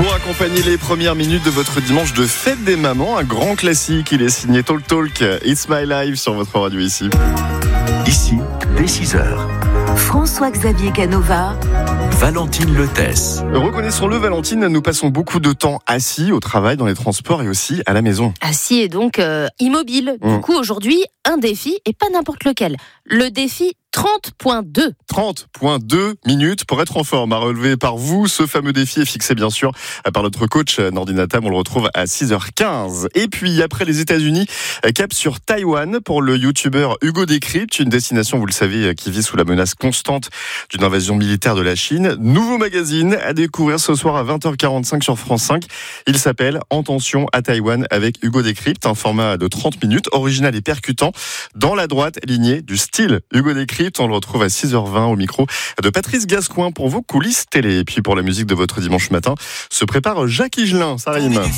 Pour accompagner les premières minutes de votre dimanche de fête des mamans, un grand classique, il est signé Talk Talk, It's My Life sur votre radio ici. Ici, dès 6h, François-Xavier Canova, Valentine Letesse. Reconnaissons-le, Valentine, nous passons beaucoup de temps assis au travail, dans les transports et aussi à la maison. Assis et donc immobile. Du coup, aujourd'hui, un défi et pas n'importe lequel. Le défi 30.2. 30.2 minutes pour être en forme, à relever par vous. Ce fameux défi est fixé bien sûr par notre coach Nordinatam. On le retrouve à 6h15. Et puis après les États-Unis, cap sur Taïwan pour le youtubeur Hugo Décrypte, une destination, vous le savez, qui vit sous la menace constante d'une invasion militaire de la Chine. Nouveau magazine à découvrir ce soir à 20h45 sur France 5. Il s'appelle Attention à Taïwan avec Hugo Décrypte, un format de 30 minutes, original et percutant, dans la droite lignée du style Hugo Décrypte. On le retrouve à 6h20 au micro de Patrice Gascoin pour vos coulisses télé. Et puis pour la musique de votre dimanche matin, se prépare Jacques Higelin, ça rime. À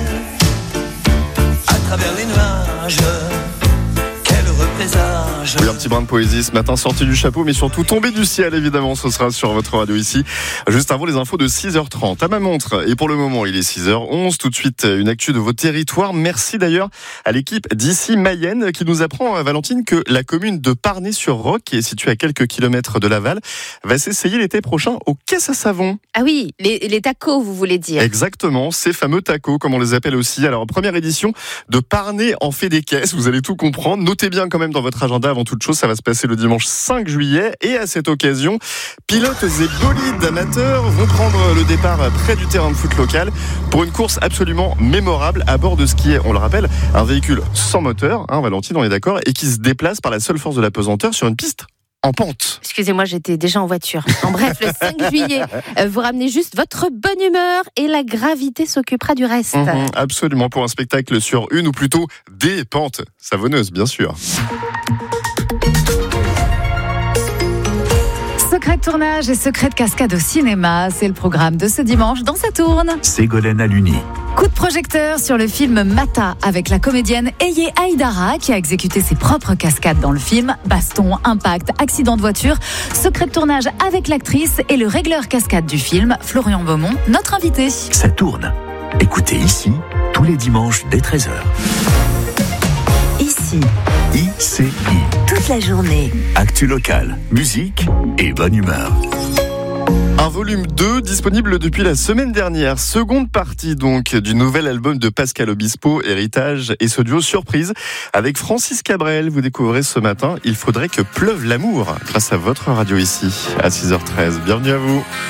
travers les nuages, quel représage. Oui, un petit brin de poésie ce matin, sorti du chapeau, mais surtout tombé du ciel, évidemment. Ce sera sur votre radio ici. Juste avant les infos de 6h30. À ma montre, et pour le moment, il est 6h11. Tout de suite, une actu de vos territoires. Merci d'ailleurs à l'équipe d'ici Mayenne qui nous apprend, Valentine, que la commune de Parnay-sur-Roc, qui est située à quelques kilomètres de Laval, va s'essayer l'été prochain aux caisses à savon. Ah oui, les tacos, vous voulez dire. Exactement, ces fameux tacos, comme on les appelle aussi. Alors, première édition de Parnay en fait des caisses. Vous allez tout comprendre. Notez bien quand même dans votre agenda, avant toute chose, ça va se passer le dimanche 5 juillet. Et à cette occasion, pilotes et bolides amateurs vont prendre le départ près du terrain de foot local pour une course absolument mémorable à bord de ce qui est, on le rappelle, un véhicule sans moteur, Valentine, on est d'accord, et qui se déplace par la seule force de la pesanteur sur une piste en pente. Excusez-moi, j'étais déjà en voiture. En bref, le 5 juillet, vous ramenez juste votre bonne humeur et la gravité s'occupera du reste. Absolument, pour un spectacle sur une ou plutôt des pentes savonneuses, bien sûr. Secret de tournage et secret de cascade au cinéma, c'est le programme de ce dimanche dans Ça tourne. Ségolène Aluni. Coup de projecteur sur le film Mata avec la comédienne Eye Aïdara qui a exécuté ses propres cascades dans le film. Baston, impact, accident de voiture. Secret de tournage avec l'actrice et le régleur cascade du film, Florian Beaumont, notre invité. Ça tourne. Écoutez ici, tous les dimanches dès 13h. ici, ICI. toute la journée. Actu locale, musique et bonne humeur. Un volume 2 disponible depuis la semaine dernière. Seconde partie donc du nouvel album de Pascal Obispo, Héritage, et ce duo surprise avec Francis Cabrel. Vous découvrez ce matin Il faudrait que pleuve l'amour grâce à votre radio ici à 6h13. Bienvenue à vous.